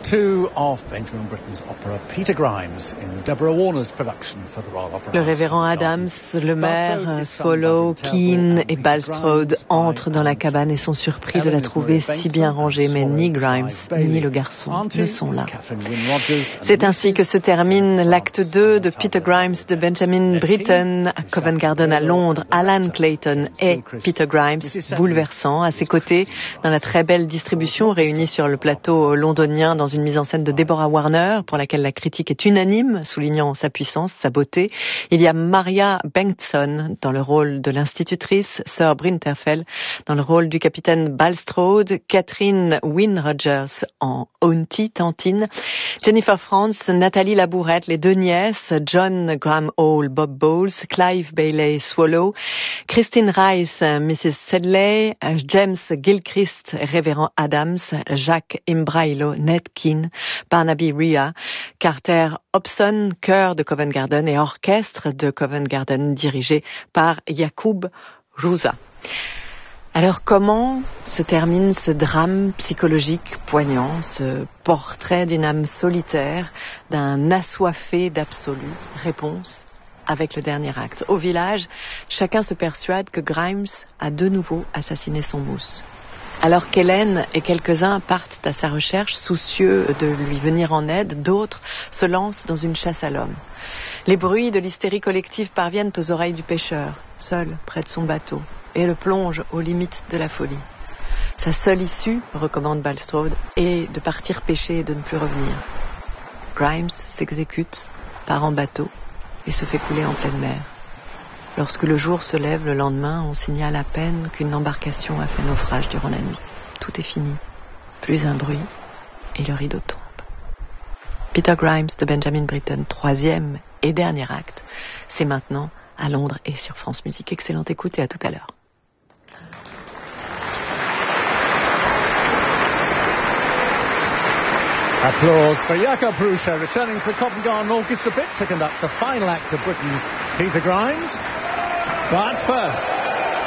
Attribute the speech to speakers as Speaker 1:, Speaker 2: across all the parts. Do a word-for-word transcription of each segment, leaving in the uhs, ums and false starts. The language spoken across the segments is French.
Speaker 1: two of Benjamin Britten's opera Peter Grimes in Deborah Warner's production for the Royal Opera House.
Speaker 2: Le révérend Adams, le maire, Swallow, Keane et Bulstrode entrent dans la cabane et sont surpris de la trouver si bien rangée, mais ni Grimes ni le garçon ne sont là. C'est ainsi que se termine l'acte deux de Peter Grimes de Benjamin Britten à Covent Garden à Londres. Alan Clayton et Peter Grimes, bouleversant, à ses côtés dans la très belle distribution réunie sur le plateau londonien dans une mise en scène de Deborah Warner, pour laquelle la critique est unanime, soulignant sa puissance, sa beauté. Il y a Maria Bengtsson dans le rôle de l'institutrice, Sir Brinterfell dans le rôle du capitaine Bulstrode, Catherine Wynne Rogers en Auntie, Tantine, Jennifer Frantz, Nathalie Labourette, les deux nièces, John Graham Hall, Bob Bowles, Clive Bailey, Swallow, Christine Rice, missus Sedley, James Gilchrist, révérend Adams, Jacques Imbraylo, Ned Keane, Barnaby Rhea, Carter Hobson, chœur de Covent Garden et orchestre de Covent Garden dirigé par Yacoub Rouza. Alors comment se termine ce drame psychologique poignant, ce portrait d'une âme solitaire, d'un assoiffé d'absolu? Réponse avec le dernier acte. Au village, chacun se persuade que Grimes a de nouveau assassiné son mousse. Alors qu'Hélène et quelques-uns partent à sa recherche, soucieux de lui venir en aide, d'autres se lancent dans une chasse à l'homme. Les bruits de l'hystérie collective parviennent aux oreilles du pêcheur, seul près de son bateau, et le plongent aux limites de la folie. Sa seule issue, recommande Bulstrode, est de partir pêcher et de ne plus revenir. Grimes s'exécute, part en bateau et se fait couler en pleine mer. Lorsque le jour se lève le lendemain, on signale à peine qu'une embarcation a fait naufrage durant la nuit. Tout est fini. Plus un bruit et le rideau tombe. Peter Grimes de Benjamin Britten, troisième et dernier acte. C'est maintenant à Londres et sur France Musique. Excellente écoute et à tout à l'heure.
Speaker 1: Applause for Jakob Bruscher returning to the Covent Garden Orchestra pit to conduct the final act of Britain's Peter Grimes. But first,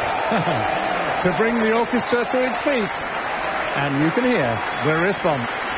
Speaker 1: to bring the orchestra to its feet, and you can hear the response.